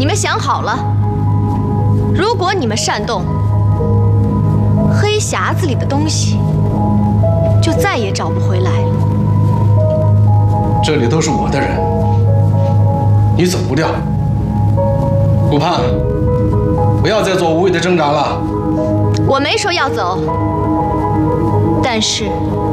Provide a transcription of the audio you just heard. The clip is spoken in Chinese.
你们想好了，如果你们擅动黑匣子里的东西，就再也找不回来了。 这里都是我的人，你走不掉。顾盼，不要再做无谓的挣扎了。 我没说要走，但是